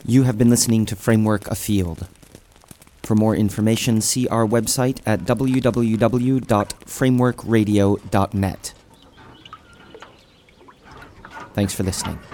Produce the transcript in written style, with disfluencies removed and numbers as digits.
You have been listening to Framework Afield. For more information, see our website at www.frameworkradio.net. Thanks for listening.